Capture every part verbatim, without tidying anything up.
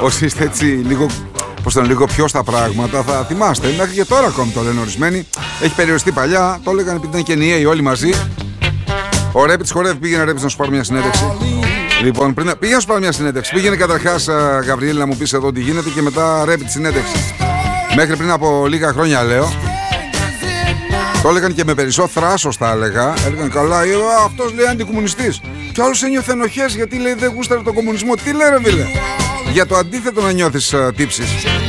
όσοι είστε έτσι λίγο, πώς το λένε, λίγο πιο στα πράγματα, θα θυμάστε. Μέχρι και τώρα ακόμη το λένε ορισμένοι. Έχει περιοριστεί παλιά, το έλεγαν επειδή ήταν και ενιαίοι όλοι μαζί. Ο Ρέπιτς χορεύει, πήγαινε ο Ρέπιτς να σου πάρει μια συνέντευξη. Λοιπόν, πριν, πήγαινε να σου πάρει μια συνέντευξη. Πήγαινε καταρχάς, Γαβριήλ, να μου πεις εδώ τι γίνεται και μετά Ρέπιτς συνέντευξη. Μέχρι πριν από λίγα χρόνια, λέω. Το έλεγαν και με περισσό θράσος, τα έλεγα. Έλεγαν καλά, αυτός λέει αντικομμουνιστής. Κι άλλος ένιωθε ενοχές γιατί λέει δεν γούσταρε τον κομμουνισμό. Τι λέει, ρε φίλε? Για το αντίθετο να νιώθεις uh, τύψεις.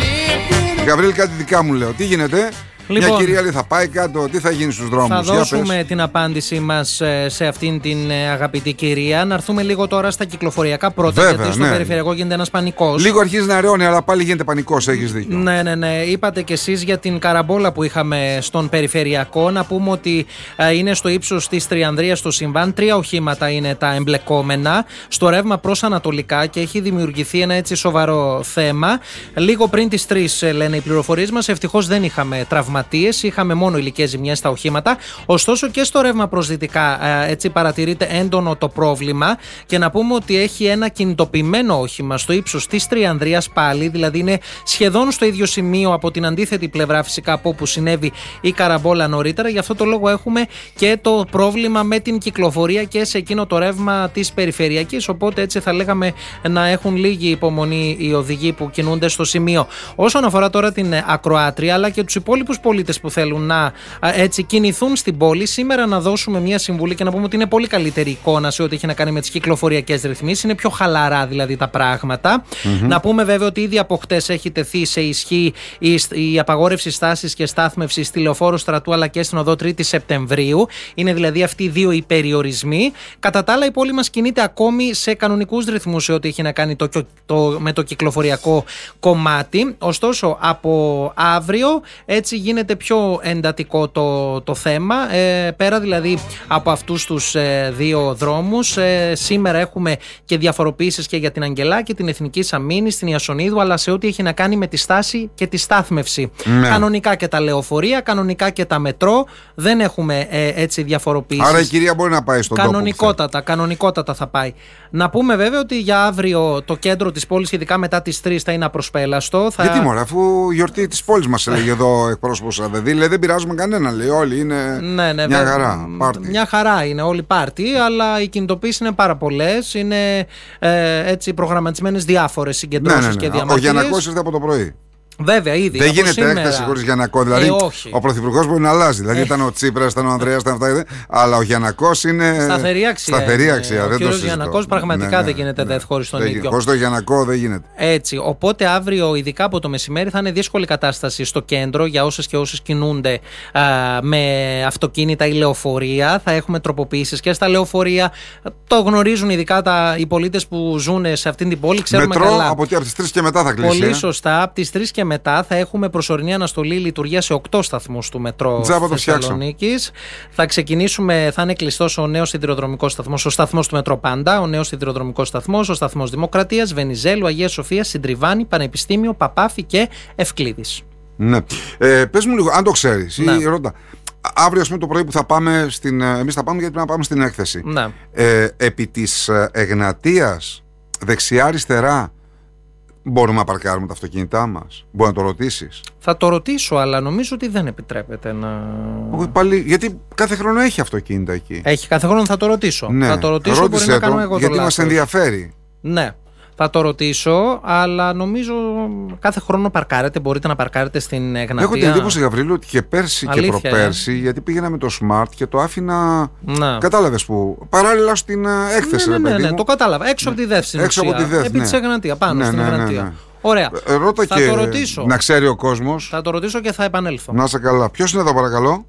Γαβριήλ, κάτι δικά μου λέω. Τι γίνεται? Λοιπόν, μια κυρία λέει θα πάει κάτω, τι θα γίνει στους δρόμους? Θα δώσουμε την απάντησή μας σε αυτήν την αγαπητή κυρία. Να έρθουμε λίγο τώρα στα κυκλοφοριακά πρώτα. Βέβαια, γιατί στο ναι. περιφερειακό γίνεται ένας πανικός. Λίγο αρχίζει να ρεώνει, αλλά πάλι γίνεται πανικός, έχεις δίκιο. Ναι, ναι, ναι. Είπατε κι εσείς για την καραμπόλα που είχαμε στον περιφερειακό. Να πούμε ότι είναι στο ύψος της Τριανδρίας στο συμβάν. Τρία οχήματα είναι τα εμπλεκόμενα στο ρεύμα προς ανατολικά και έχει δημιουργηθεί ένα έτσι σοβαρό θέμα. Λίγο πριν τις τρεις λένε οι πληροφορίες μας. Ευτυχώς δεν είχαμε τραυματίες. Είχαμε μόνο υλικές ζημιές στα οχήματα. Ωστόσο και στο ρεύμα προς δυτικά έτσι παρατηρείται έντονο το πρόβλημα. Και να πούμε ότι έχει ένα κινητοποιημένο όχημα στο ύψος της Τριανδρίας πάλι. Δηλαδή είναι σχεδόν στο ίδιο σημείο από την αντίθετη πλευρά φυσικά από όπου συνέβη η καραμπόλα νωρίτερα. Γι' αυτό το λόγο έχουμε και το πρόβλημα με την κυκλοφορία και σε εκείνο το ρεύμα της περιφερειακής. Οπότε έτσι θα λέγαμε να έχουν λίγη υπομονή οι οδηγοί που κινούνται στο σημείο. Όσον αφορά τώρα την ακροάτρια αλλά και τους υπόλοιπους πολίτες που θέλουν να έτσι κινηθούν στην πόλη, σήμερα να δώσουμε μια συμβουλή και να πούμε ότι είναι πολύ καλύτερη εικόνα σε ό,τι έχει να κάνει με τις κυκλοφοριακές ρυθμίσεις. Είναι πιο χαλαρά δηλαδή τα πράγματα. Mm-hmm. Να πούμε βέβαια ότι ήδη από χτες έχει τεθεί σε ισχύ η, η απαγόρευση στάσης και στάθμευσης στη Λεωφόρο Στρατού αλλά και στην οδό τρίτη Σεπτεμβρίου. Είναι δηλαδή αυτοί οι δύο οι περιορισμοί. Κατά τα άλλα, η πόλη μας κινείται ακόμη σε κανονικούς ρυθμούς σε ό,τι έχει να κάνει το, το, το, με το κυκλοφοριακό κομμάτι. Ωστόσο, από αύριο έτσι γίνεται πιο εντατικό το, το θέμα. Ε, πέρα δηλαδή από αυτούς τους ε, δύο δρόμους, ε, σήμερα έχουμε και διαφοροποιήσεις και για την Αγγελά και την Εθνική Σαμίνη, στην Ιασονίδου, αλλά σε ό,τι έχει να κάνει με τη στάση και τη στάθμευση. Ναι. Κανονικά και τα λεωφορεία, κανονικά και τα μετρό. Δεν έχουμε ε, έτσι διαφοροποιήσεις. Άρα η κυρία μπορεί να πάει στον κανονικότατα, τόπο. Κανονικότατα θα πάει. Να πούμε βέβαια ότι για αύριο το κέντρο της πόλης, ειδικά μετά τις τρεις, θα είναι απροσπέλαστο. Θα... Γιατί μωρέ, αφού γιορτή της πόλης μας έλεγε εδώ εκπρόσωπος ΑΔΕΔΗ, λέει δεν πειράζουμε κανέναν, λέει όλοι είναι ναι, ναι, μια βέ... χαρά. Πάρτι. Μια χαρά είναι όλοι πάρτι, αλλά οι κινητοποίησεις είναι πάρα πολλές. Είναι ε, έτσι προγραμματισμένες διάφορες συγκεντρώσεις ναι, ναι, ναι. και διαμαρτυρίες. Ο Γιαννακός ήρθε από το πρωί. Βέβαια, ήδη. Δεν γίνεται σήμερα... έκθεση χωρίς Γιαννακό. Δηλαδή, ε, ο πρωθυπουργός μπορεί να αλλάζει. Δηλαδή, ε. ήταν ο Τσίπρας, ήταν ο Ανδρέας, ήταν αυτά. Αλλά ο Γιαννακός είναι. Σταθερή αξία. Σταθερή αξία. Ο δεν κύριος Γιαννακός πραγματικά ναι, ναι, δεν γίνεται ναι, ναι. χωρίς τον ίδιο. Χωρίς τον Γιαννακό δεν γίνεται. Έτσι. Οπότε αύριο, ειδικά από το μεσημέρι, θα είναι δύσκολη κατάσταση στο κέντρο για όσες και όσες κινούνται α, με αυτοκίνητα ή λεωφορεία. Θα έχουμε τροποποιήσεις και στα λεωφορεία. Το γνωρίζουν ειδικά τα, οι πολίτες που ζουν σε αυτήν την πόλη. Ξέρουμε Μετρό, καλά. από τις τρεις και μετά θα κλείσει. Πολύ σωστά. Από τις τρεις και μετά θα έχουμε προσωρινή αναστολή λειτουργία σε οκτώ σταθμούς του μετρό Θεσσαλονίκης. Θα ξεκινήσουμε, θα είναι κλειστός ο νέος σιδηροδρομικός σταθμός, ο σταθμός του μετρό Πάντα, ο νέος σιδηροδρομικός σταθμός, ο σταθμός Δημοκρατίας, Βενιζέλου, Αγία Σοφία, Συντριβάνη, Πανεπιστήμιο, Παπάφη και Ευκλήδης. Ναι. Ε, πες μου λίγο, αν το ξέρεις, ναι. ή ρώτα. Αύριο, ας πούμε, το πρωί που θα πάμε στην. Εμείς θα πάμε γιατί πρέπει να πάμε στην έκθεση. Ναι. Ε, επί της Εγνατίας, δεξιά-αριστερά. Μπορούμε να παρκάρουμε τα αυτοκίνητά μας? Μπορεί να το ρωτήσεις? Θα το ρωτήσω, αλλά νομίζω ότι δεν επιτρέπεται να. Όχι, πάλι, γιατί κάθε χρόνο έχει αυτοκίνητα εκεί. Έχει κάθε χρόνο, θα το ρωτήσω. Ναι. Θα το ρωτήσω, Ρώτησε μπορεί να το, κάνω εγώ γιατί το μας λάθος. ενδιαφέρει. Ναι. Θα το ρωτήσω, αλλά νομίζω κάθε χρόνο παρκάρετε. Μπορείτε να παρκάρετε στην Εγνατία. Έχω την εντύπωση, Γαβρίλου, ότι και πέρσι αλήθεια, και προπέρσι, ε? γιατί πήγαινα με το Smart και το άφηνα. Ναι. Κατάλαβες που. Παράλληλα στην έκθεση, ναι, ναι, ρε παιδί ναι, ναι, μου. το κατάλαβα. Έξω από τη ΔΕΘ. Έξω από τη ΔΕΘ. Επί ναι. της Εγνατία, πάνω ναι, στην ναι, Εγνατία. Ναι, ναι. Ωραία. Ε, ρώτα θα και το ρωτήσω. Να ξέρει ο κόσμος. Θα το ρωτήσω και θα επανέλθω. Να είσαι καλά. Ποιος είναι εδώ, παρακαλώ?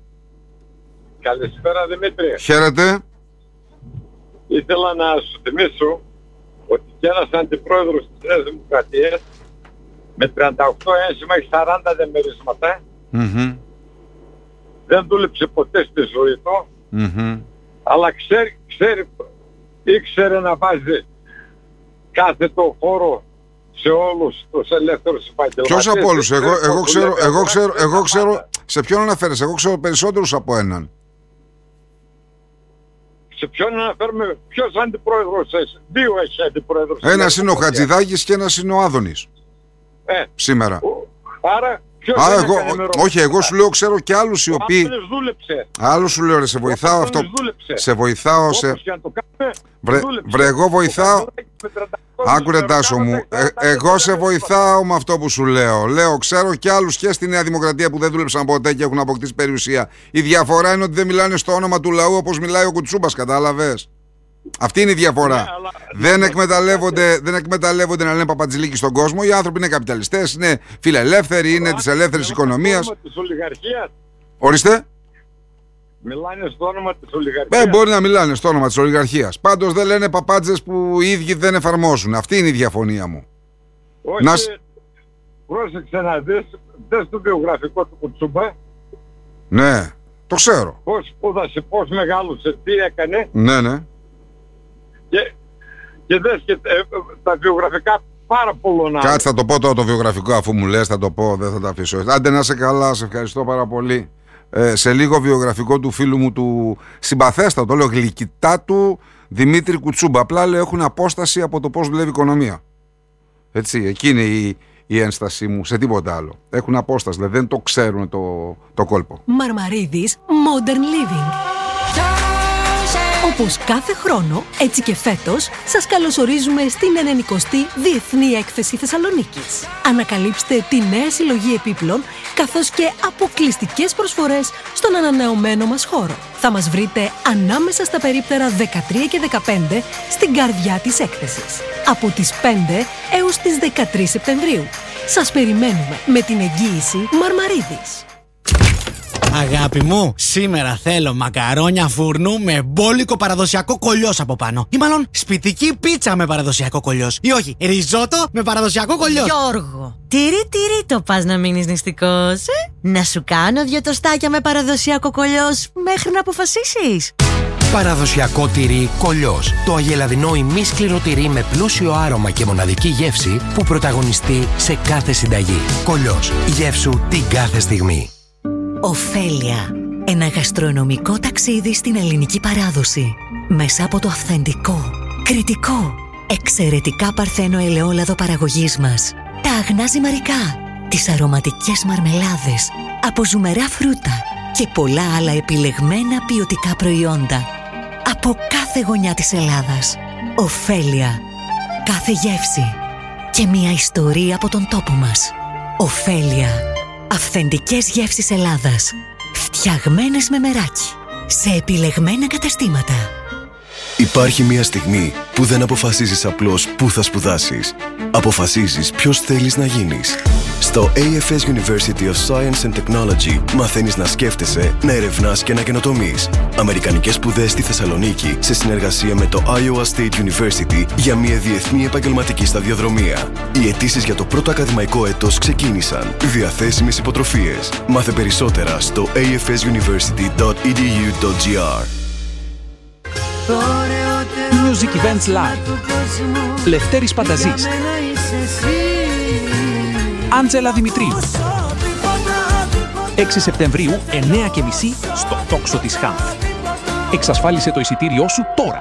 Καλησπέρα, Δημήτρη. Χαίρετε. Ήθελα να σου θυμίσω ότι και ένας αντιπρόεδρος της Νέας Δημοκρατίας με τριάντα οκτώ ένσημα έχει σαράντα δεμερίσματα. Mm-hmm. Δεν δούλεψε ποτέ στη ζωή του, mm-hmm. αλλά ξέρει, ξέρει, ήξερε να βάζει κάθετο χώρο σε όλους τους ελεύθερους επαγγελματίες. Ποιος από όλους? Εγώ, εγώ, ξέρω, εγώ, ξέρω, εγώ ξέρω, σε ποιον αναφέρεσαι? Εγώ ξέρω περισσότερους από έναν. Σε ποιον αναφέρουμε? Ποιος αντιπρόεδρος έχει? Δύο έχει αντιπρόεδρος. Ένας είναι ο Χατζηδάκης και ένας είναι ο Άδωνης. Ε, σήμερα. Άρα, ποιος Α, δεν εγώ, έκανε με όχι, εγώ σου λέω, ξέρω και άλλους οι οποίοι. Άπλες δούλεψε. Άλλο σου λέω, ρε, σε βοηθάω αυτό. Δούλεψε. Σε βοηθάω, σε. Όπως και αν το κάνουμε, Βρε, δούλεψε. βρε, εγώ βοηθάω. Ο Άκουρε, Τάσο μου, ε, εγώ σε βοηθάω με αυτό που σου λέω. Λέω, ξέρω και άλλους και στη Νέα Δημοκρατία που δεν δούλεψαν ποτέ και έχουν αποκτήσει περιουσία. Η διαφορά είναι ότι δεν μιλάνε στο όνομα του λαού όπως μιλάει ο Κουτσούμπας, κατάλαβες. Αυτή είναι η διαφορά. Ναι, αλλά... δεν, εκμεταλλεύονται, δεν εκμεταλλεύονται να λένε παπατζηλίκι στον κόσμο. Οι άνθρωποι είναι καπιταλιστές, είναι φιλελεύθεροι, είναι της ελεύθερης οικονομίας. Ορίστε. Μιλάνε στο όνομα της ολιγαρχίας. Δεν μπορεί να μιλάνε στο όνομα της ολιγαρχίας. Πάντως δεν λένε παπάτζες που οι ίδιοι δεν εφαρμόζουν. Αυτή είναι η διαφωνία μου. Όχι, να... πρόσεξε να δεις, δες το βιογραφικό του Κουτσούμπα. Ναι, το ξέρω. Πώς σπούδασε, πώς μεγάλωσε, τι έκανε. Ναι, ναι. Και, και δες και ε, τα βιογραφικά πάρα πολλών. Κάτσε, θα το πω τώρα το βιογραφικό, αφού μου λες, θα το πω, δεν θα το αφήσω. Άντε να σε καλά, σε ευχαριστώ πάρα πολύ. Ε, σε λίγο βιογραφικό του φίλου μου του συμπαθέστατο, λέω γλυκητάτου Δημήτρη Κουτσούμπα. Απλά λέω έχουν απόσταση από το πώς δουλεύει η οικονομία. Έτσι, εκεί είναι η, η ένστασή μου, σε τίποτα άλλο. Έχουν απόσταση, δηλαδή δεν το ξέρουν το, το κόλπο. Μαρμαρίδης Modern Living. Όπως κάθε χρόνο, έτσι και φέτος, σας καλωσορίζουμε στην ενενηκοστή Διεθνή Έκθεση Θεσσαλονίκης. Ανακαλύψτε τη νέα συλλογή επίπλων, καθώς και αποκλειστικές προσφορές στον ανανεωμένο μας χώρο. Θα μας βρείτε ανάμεσα στα περίπτερα δεκατρία και δεκαπέντε στην καρδιά της έκθεσης. Από τις πέντε έως τις δεκατρείς Σεπτεμβρίου. Σας περιμένουμε με την εγγύηση Μαρμαρίδης. Αγάπη μου, σήμερα θέλω μακαρόνια φουρνού με μπόλικο παραδοσιακό κολλιός από πάνω. Ή μάλλον σπιτική πίτσα με παραδοσιακό κολλιός. Ή όχι, ριζότο με παραδοσιακό κολλιός. Γιώργο, τυρί τυρί το πας να μείνεις νηστικός, ε? Να σου κάνω δυο τοστάκια με παραδοσιακό κολλιός μέχρι να αποφασίσεις. Παραδοσιακό τυρί κολλιός. Το αγελαδινό ημίσκληρο τυρί με πλούσιο άρωμα και μοναδική γεύση που πρωταγωνιστεί σε κάθε συνταγή. Κολλιός. Γεύσου την κάθε στιγμή. Οφέλια. Ένα γαστρονομικό ταξίδι στην ελληνική παράδοση. Μέσα από το αυθεντικό, κριτικό, εξαιρετικά παρθένο ελαιόλαδο παραγωγής μας. Τα αγνά ζυμαρικά, τις αρωματικές μαρμελάδες, από ζουμερά φρούτα και πολλά άλλα επιλεγμένα ποιοτικά προϊόντα. Από κάθε γωνιά της Ελλάδας. Οφέλια. Κάθε γεύση. Και μια ιστορία από τον τόπο μας. Οφέλια. Αυθεντικές γεύσεις Ελλάδας. Φτιαγμένες με μεράκι. Σε επιλεγμένα καταστήματα. Υπάρχει μια στιγμή που δεν αποφασίζεις απλώς πού θα σπουδάσεις. Αποφασίζεις ποιος θέλεις να γίνεις. Στο έι εφ ες University of Science and Technology μαθαίνεις να σκέφτεσαι, να ερευνάς και να καινοτομείς. Αμερικανικές σπουδές στη Θεσσαλονίκη σε συνεργασία με το Iowa State University για μια διεθνή επαγγελματική σταδιοδρομία. Οι αιτήσεις για το πρώτο ακαδημαϊκό έτος ξεκίνησαν. Διαθέσιμες υποτροφίες. Μάθε περισσότερα στο έι εφ ες university dot e d u dot g r. Music Events Live. Λευτέρης Πανταζής, Άντζελα Δημητρίου. έξι Σεπτεμβρίου, εννιά και μισή, στο τόξο της Χαμ. Εξασφάλισε το εισιτήριό σου τώρα.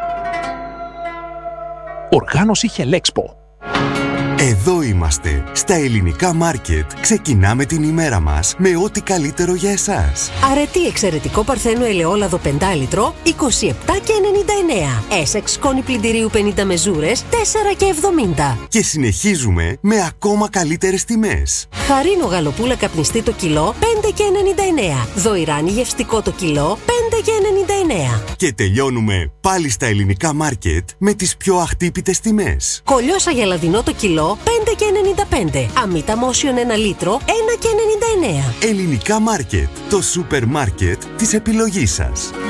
Οργάνωση Χελέξπο. Εδώ είμαστε, στα ελληνικά μάρκετ. Ξεκινάμε την ημέρα μας με ό,τι καλύτερο για εσάς. Αρετή εξαιρετικό παρθένο ελαιόλαδο πέντε λίτρο, είκοσι επτά και ενενήντα εννέα. Essex σκόνη πλυντηρίου πενήντα μεζούρες, τέσσερα και εβδομήντα. Και συνεχίζουμε με ακόμα καλύτερες τιμές. Χαρίνο γαλοπούλα καπνιστή το κιλό, πέντε και ενενήντα εννέα. Δοϊράνι γευστικό το κιλό, πέντε και ενενήντα εννέα. Και τελειώνουμε πάλι στα ελληνικά μάρκετ με τις πιο αχτύπητες τιμές. Κολλιός αγελαδινό το κιλό, πέντε και ενενήντα πέντε. Αμύτα Μόσιον ένα λίτρο, ένα και ενενήντα εννέα. Ελληνικά μάρκετ, το σούπερ μάρκετ της επιλογής σας.